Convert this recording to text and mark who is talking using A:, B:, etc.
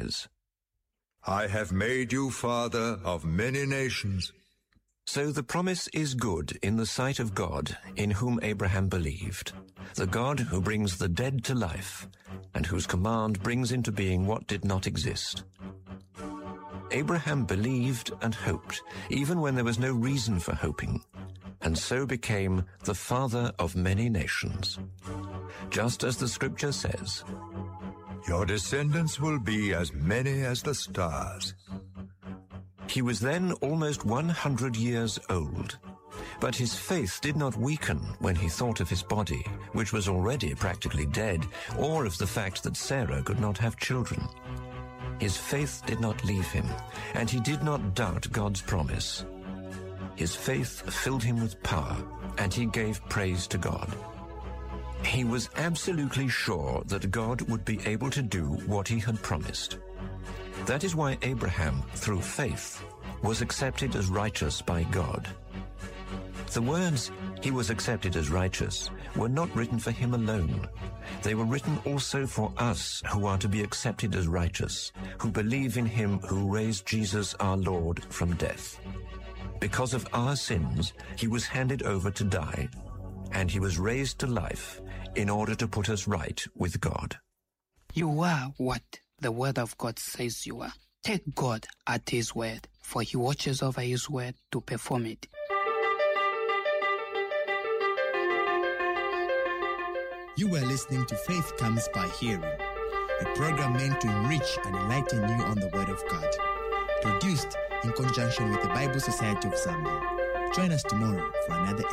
A: says,
B: I have made you father of many nations.
A: So the promise is good in the sight of God, in whom Abraham believed, the God who brings the dead to life, and whose command brings into being what did not exist. Abraham believed and hoped, even when there was no reason for hoping, and so became the father of many nations. Just as the scripture says,
B: Your descendants will be as many as the stars.
A: He was then almost 100 years old, but his faith did not weaken when he thought of his body, which was already practically dead, or of the fact that Sarah could not have children. His faith did not leave him, and he did not doubt God's promise. His faith filled him with power, and he gave praise to God. He was absolutely sure that God would be able to do what he had promised. That is why Abraham, through faith, was accepted as righteous by God. The words, "he was accepted as righteous," were not written for him alone. They were written also for us who are to be accepted as righteous, who believe in him who raised Jesus our Lord from death. Because of our sins, he was handed over to die, and he was raised to life in order to put us right with God.
C: You are what the Word of God says you are. Take God at His word, for He watches over His word to perform it.
D: You were listening to Faith Comes by Hearing, a program meant to enrich and enlighten you on the Word of God. Produced in conjunction with the Bible Society of Zambia. Join us tomorrow for another